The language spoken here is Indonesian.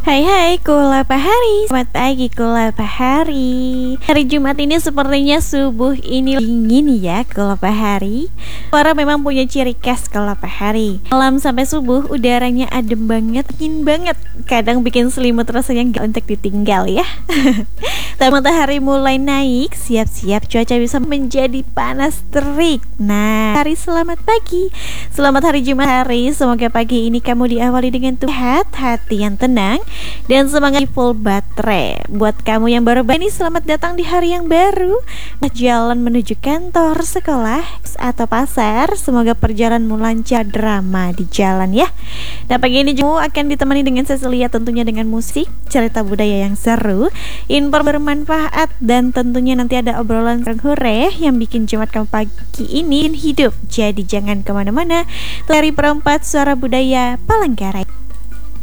Hai hai Kula Pahari, selamat pagi Kula Pahari. Hari Jumat ini sepertinya subuh ini dingin ya Kula Pahari. Suara memang punya ciri khas Kula Pahari. Malam sampai subuh udaranya adem banget, dingin banget. Kadang bikin selimut rasanya gak untuk ditinggal ya. Tapi matahari mulai naik, siap-siap cuaca bisa menjadi panas terik. Nah, hari selamat pagi. Selamat hari Jumat hari. Semoga pagi ini kamu diawali dengan hati yang tenang dan semangat full baterai. Buat kamu yang baru ini, selamat datang di hari yang baru. Jalan menuju kantor, sekolah, atau pasar. Semoga perjalananmu lancar, drama di jalan ya. Dan pagi ini kamu akan ditemani dengan Cecilia, tentunya dengan musik, cerita budaya yang seru, info bermanfaat, dan tentunya nanti ada obrolan hore yang bikin Jumat kamu pagi ini hidup. Jadi jangan kemana-mana. Dari Perempat Suara Budaya Palangkaraya.